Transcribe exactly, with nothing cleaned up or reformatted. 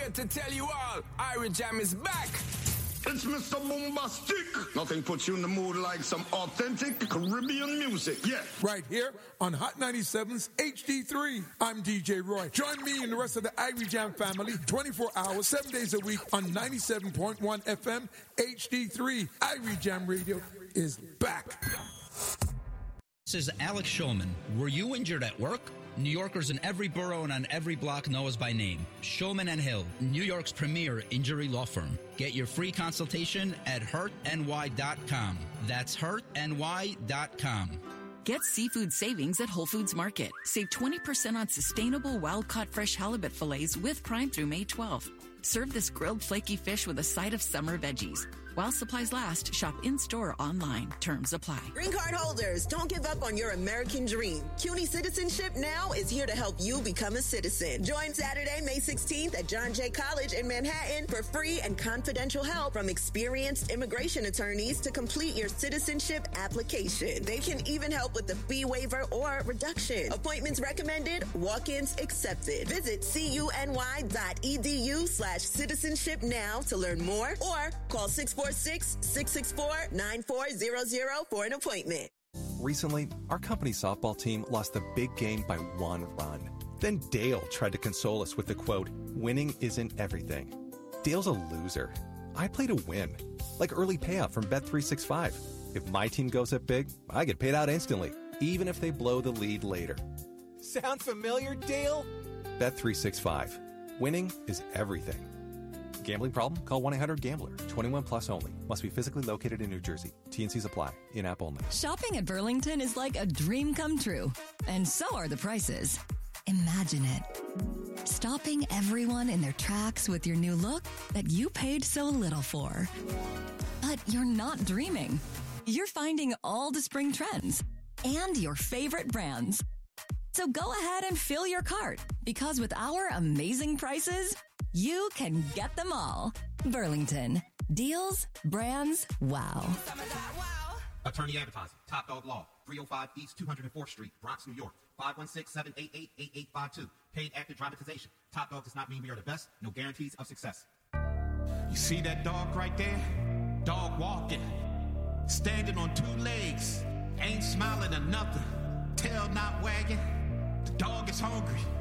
here to tell you all, Irie Jam is back. It's Mister Bombastic. Nothing puts you in the mood like some authentic Caribbean music. Yeah. Right here on Hot ninety-seven's H D three. I'm D J Roy. Join me and the rest of the Irie Jam family twenty-four hours, seven days a week on ninety-seven point one F M H D three. Irie Jam Radio is back. This is Alex Shulman. Were you injured at work? New Yorkers in every borough and on every block know us by name. Shulman and Hill, New York's premier injury law firm. Get your free consultation at hurt N Y dot com. That's hurt N Y dot com. Get seafood savings at Whole Foods Market. Save twenty percent on sustainable wild-caught fresh halibut fillets with Prime through May twelfth. Serve this grilled flaky fish with a side of summer veggies. While supplies last, shop in-store or online. Terms apply. Green card holders, don't give up on your American dream. CUNY Citizenship Now is here to help you become a citizen. Join Saturday, May sixteenth at John Jay College in Manhattan for free and confidential help from experienced immigration attorneys to complete your citizenship application. They can even help with the fee waiver or reduction. Appointments recommended, walk-ins accepted. Visit cuny.edu slash citizenship now to learn more or call six four six, six six four, nine four zero zero for an appointment. Recently, our company softball team lost the big game by one run. Then Dale tried to console us with the quote, "Winning isn't everything." Dale's a loser. I play to win, like early payout from Bet three sixty-five. If my team goes up big, I get paid out instantly, even if they blow the lead later. Sound familiar, Dale? Bet three sixty-five. Winning is everything. Gambling problem? Call one eight hundred gambler. twenty-one plus only. Must be physically located in New Jersey. T N Cs apply. In-app only. Shopping at Burlington is like a dream come true. And so are the prices. Imagine it. Stopping everyone in their tracks with your new look that you paid so little for. But you're not dreaming. You're finding all the spring trends and your favorite brands. So go ahead and fill your cart, because with our amazing prices, you can get them all. Burlington. Deals, brands, wow. Attorney Advertising, Top Dog Law, three oh five East two hundred fourth Street, Bronx, New York, five one six, seven eight eight, eight eight five two. Paid active dramatization. Top Dog does not mean we are the best. No guarantees of success. You see that dog right there? Dog walking. Standing on two legs. Ain't smiling or nothing. Tail not wagging. The dog is hungry.